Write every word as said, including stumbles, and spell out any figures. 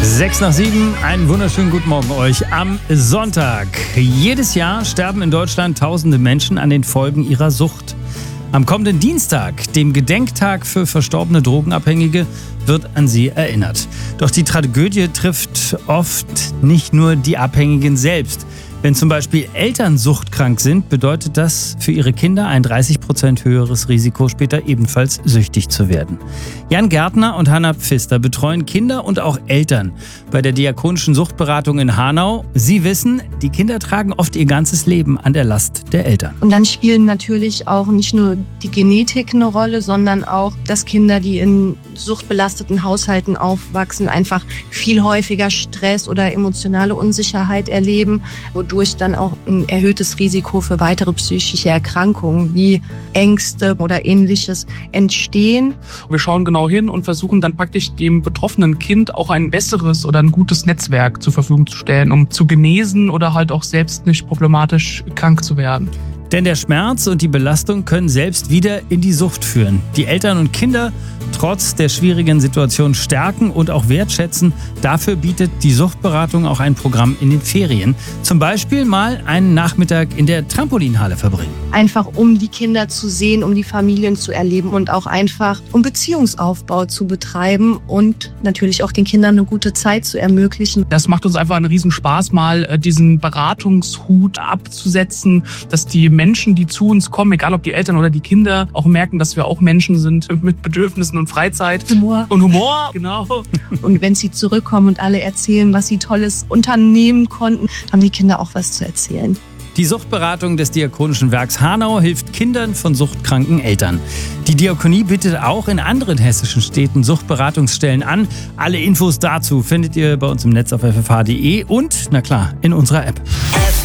Sechs nach sieben, einen wunderschönen guten Morgen euch am Sonntag. Jedes Jahr sterben in Deutschland tausende Menschen an den Folgen ihrer Sucht. Am kommenden Dienstag, dem Gedenktag für verstorbene Drogenabhängige, wird an sie erinnert. Doch die Tragödie trifft oft nicht nur die Abhängigen selbst. Wenn zum Beispiel Eltern suchtkrank sind, bedeutet das für ihre Kinder ein dreißig Prozent höheres Risiko, später ebenfalls süchtig zu werden. Jan Gärtner und Hanna Pfister betreuen Kinder und auch Eltern bei der Diakonischen Suchtberatung in Hanau. Sie wissen, die Kinder tragen oft ihr ganzes Leben an der Last der Eltern. Und dann spielen natürlich auch nicht nur die Genetik eine Rolle, sondern auch, dass Kinder, die in suchtbelasteten Haushalten aufwachsen, einfach viel häufiger Stress oder emotionale Unsicherheit erleben, wodurch dann auch ein erhöhtes Risiko für weitere psychische Erkrankungen wie Ängste oder Ähnliches entstehen. Wir schauen genau hin und versuchen dann praktisch dem betroffenen Kind auch ein besseres oder ein gutes Netzwerk zur Verfügung zu stellen, um zu genesen oder halt auch selbst nicht problematisch krank zu werden. Denn der Schmerz und die Belastung können selbst wieder in die Sucht führen. Die Eltern und Kinder trotz der schwierigen Situation stärken und auch wertschätzen. Dafür bietet die Suchtberatung auch ein Programm in den Ferien. Zum Beispiel mal einen Nachmittag in der Trampolinhalle verbringen. Einfach um die Kinder zu sehen, um die Familien zu erleben und auch einfach um Beziehungsaufbau zu betreiben und natürlich auch den Kindern eine gute Zeit zu ermöglichen. Das macht uns einfach einen Riesenspaß, mal diesen Beratungshut abzusetzen, dass die Menschen, die zu uns kommen, egal ob die Eltern oder die Kinder, auch merken, dass wir auch Menschen sind mit Bedürfnissen und Freizeit. Humor. Und Humor, genau. Und wenn sie zurückkommen und alle erzählen, was sie Tolles unternehmen konnten, haben die Kinder auch was zu erzählen. Die Suchtberatung des Diakonischen Werks Hanau hilft Kindern von suchtkranken Eltern. Die Diakonie bietet auch in anderen hessischen Städten Suchtberatungsstellen an. Alle Infos dazu findet ihr bei uns im Netz auf f f h punkt d e und, na klar, in unserer App.